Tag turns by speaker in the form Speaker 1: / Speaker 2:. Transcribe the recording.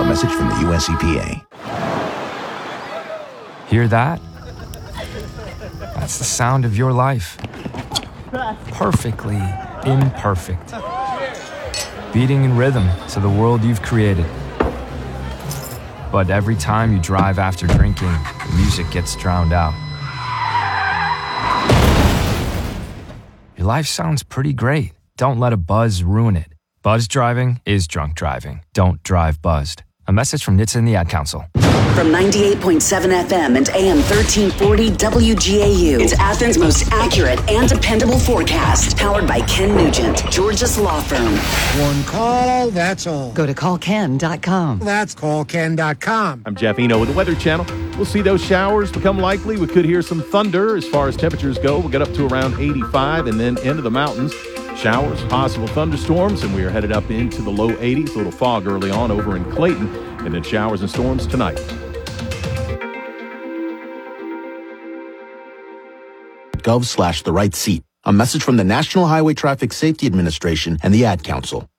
Speaker 1: A message from the U.S. EPA.
Speaker 2: Hear that? That's the sound of your life. Perfectly imperfect. Beating in rhythm to the world you've created. But every time you drive after drinking, the music gets drowned out. Your life sounds pretty great. Don't let a buzz ruin it. Buzz driving is drunk driving. Don't drive buzzed. A message from NHTSA and the Ad Council.
Speaker 3: From 98.7 FM and AM 1340 WGAU, it's Athens' most accurate and dependable forecast. Powered by Ken Nugent, George's Law Firm.
Speaker 4: One call, that's all.
Speaker 5: Go to callken.com.
Speaker 4: That's callken.com.
Speaker 6: I'm Jeff Eno with the Weather Channel. We'll see those showers become likely. We could hear some thunder as far as temperatures go. We'll get up to around 85 and then into the mountains. Showers, possible thunderstorms, and we are headed up into the low 80s. A little fog early on over in Clayton, and then showers and storms tonight.
Speaker 1: Gov/the right seat. A message from the National Highway Traffic Safety Administration and the Ad Council.